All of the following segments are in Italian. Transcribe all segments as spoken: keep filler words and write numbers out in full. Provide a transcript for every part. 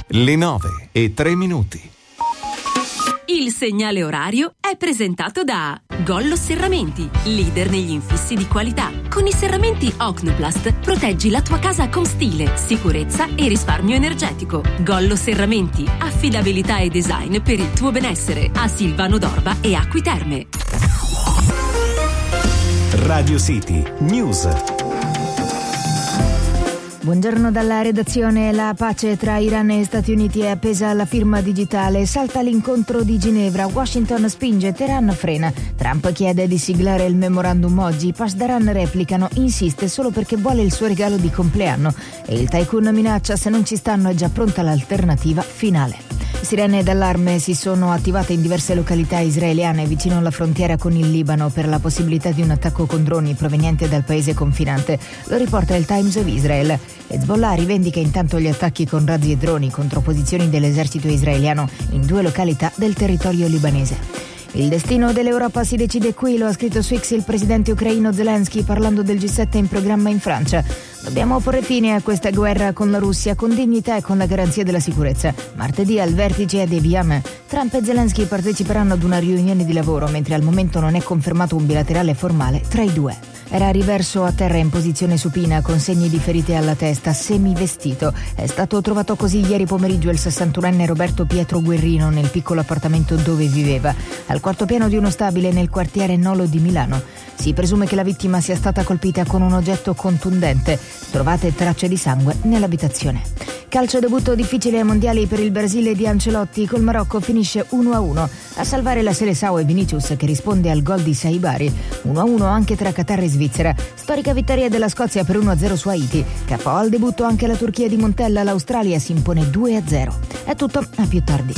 Le nove e tre minuti. Il segnale orario è presentato da Gollo Serramenti, leader negli infissi di qualità. Con i serramenti Ocnoplast proteggi la tua casa con stile, sicurezza e risparmio energetico. Gollo Serramenti, affidabilità e design per il tuo benessere. A Silvano d'Orba e Acqui Terme. Radio City News. Buongiorno dalla redazione. La pace tra Iran e Stati Uniti è appesa alla firma digitale. Salta l'incontro di Ginevra. Washington spinge, Teheran frena. Trump chiede di siglare il memorandum oggi. Pasdaran replicano, insiste solo perché vuole il suo regalo di compleanno. E il tycoon minaccia, se non ci stanno è già pronta l'alternativa finale. Sirene d'allarme si sono attivate in diverse località israeliane vicino alla frontiera con il Libano per la possibilità di un attacco con droni proveniente dal paese confinante. Lo riporta il Times of Israel. Hezbollah rivendica intanto gli attacchi con razzi e droni contro posizioni dell'esercito israeliano in due località del territorio libanese. Il destino dell'Europa si decide qui, lo ha scritto su X il presidente ucraino Zelensky parlando del G sette in programma in Francia. Dobbiamo porre fine a questa guerra con la Russia con dignità e con la garanzia della sicurezza. Martedì al vertice ad Evian, Trump e Zelensky parteciperanno ad una riunione di lavoro, mentre al momento non è confermato un bilaterale formale tra i due. Era riverso a terra in posizione supina con segni di ferite alla testa, semivestito. È stato trovato così ieri pomeriggio il sessantunenne Roberto Pietro Guerrino nel piccolo appartamento dove viveva, al quarto piano di uno stabile nel quartiere Nolo di Milano. Si presume che la vittima sia stata colpita con un oggetto contundente. Trovate tracce di sangue nell'abitazione. Calcio debutto difficile ai mondiali per il Brasile di Ancelotti. Col Marocco finisce uno a uno. A salvare la Seleção e Vinicius che risponde al gol di Saibari. uno a uno anche tra Qatar e Svizzera. Storica vittoria della Scozia per uno a zero su Haiti. K O al debutto anche la Turchia di Montella. L'Australia si impone due a zero. È tutto, a più tardi.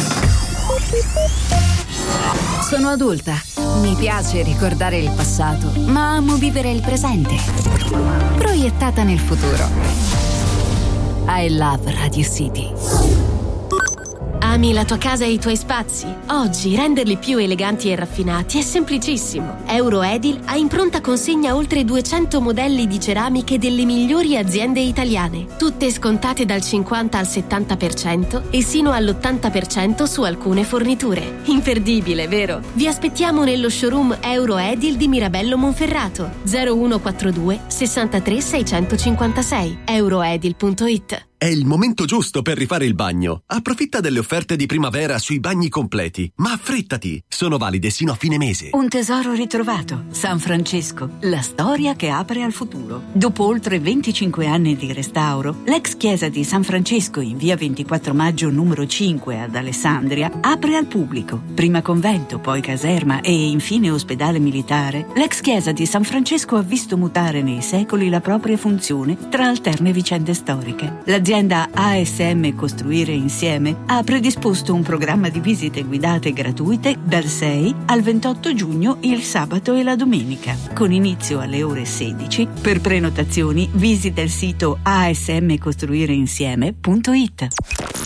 Sono adulta. Mi piace ricordare il passato, ma amo vivere il presente. Proiettata nel futuro. I love Radio City. Ami la tua casa e i tuoi spazi? Oggi renderli più eleganti e raffinati è semplicissimo. Euroedil ha in pronta consegna oltre duecento modelli di ceramiche delle migliori aziende italiane, tutte scontate dal cinquanta al settanta per cento e sino all'ottanta per cento su alcune forniture. Imperdibile, vero? Vi aspettiamo nello showroom Euroedil di Mirabello Monferrato, zero uno quattro due sessantatré seicentocinquantasei, euroedil punto it. È il momento giusto per rifare il bagno. Approfitta delle offerte di primavera sui bagni completi. Ma affrettati! Sono valide sino a fine mese. Un tesoro ritrovato. San Francesco, la storia che apre al futuro. Dopo oltre venticinque anni di restauro, l'ex chiesa di San Francesco in via ventiquattro maggio numero cinque ad Alessandria apre al pubblico. Prima convento, poi caserma e infine ospedale militare, l'ex chiesa di San Francesco ha visto mutare nei secoli la propria funzione tra alterne vicende storiche. L'azienda L'azienda A S M Costruire Insieme ha predisposto un programma di visite guidate gratuite dal sei al ventotto giugno il sabato e la domenica, con inizio alle ore sedici. Per prenotazioni visita il sito a s m costruire insieme punto it.